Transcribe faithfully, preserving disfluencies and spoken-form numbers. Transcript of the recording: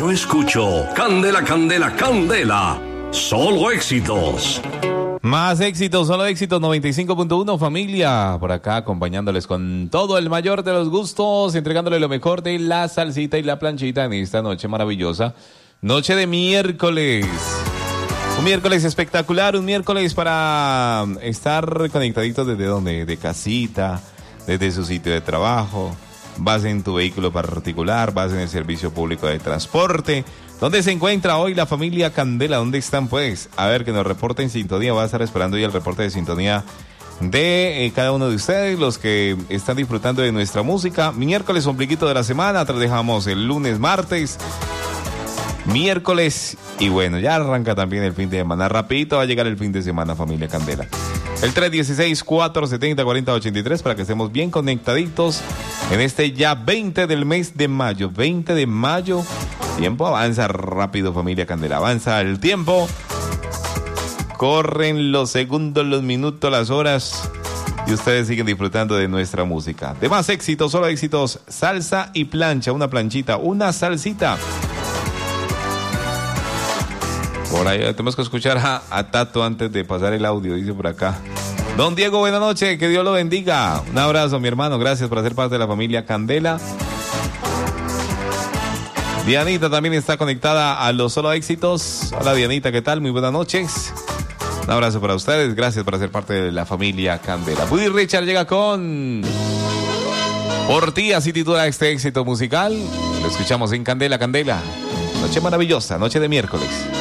yo escucho Candela, Candela, Candela. Solo éxitos. Más éxitos, solo éxitos, noventa y cinco punto uno, familia. Por acá acompañándoles con todo el mayor de los gustos, entregándole lo mejor de la salsita y la planchita en esta noche maravillosa. Noche de miércoles. Un miércoles espectacular, un miércoles para estar conectaditos desde donde, de casita, desde su sitio de trabajo. Vas en tu vehículo particular, vas en el servicio público de transporte. ¿Dónde se encuentra hoy la familia Candela? ¿Dónde están, pues? A ver, que nos reporten sintonía. Va a estar esperando ya el reporte de sintonía de eh, cada uno de ustedes, los que están disfrutando de nuestra música. Miércoles, ombliguito de la semana. Atrás dejamos el lunes, martes, miércoles. Y bueno, ya arranca también el fin de semana. Rapidito va a llegar el fin de semana, familia Candela. El tres uno seis, cuatro siete cero, cuatro cero ocho tres para que estemos bien conectaditos en este ya veinte del mes de mayo. veinte de mayo. Tiempo avanza rápido, familia Candela. Avanza el tiempo. Corren los segundos, los minutos, las horas. Y ustedes siguen disfrutando de nuestra música. De más éxitos, solo éxitos. Salsa y plancha. Una planchita, una salsita. Por ahí tenemos que escuchar a, a Tato antes de pasar el audio, dice por acá. Don Diego, buenas noches, que Dios lo bendiga. Un abrazo, mi hermano, gracias por ser parte de la familia Candela. Dianita también está conectada a los solo éxitos. Hola Dianita, ¿qué tal? Muy buenas noches. Un abrazo para ustedes, gracias por ser parte de la familia Candela. Buddy Richard llega con Por ti, así titula este éxito musical. Lo escuchamos en Candela, Candela. Noche maravillosa, noche de miércoles.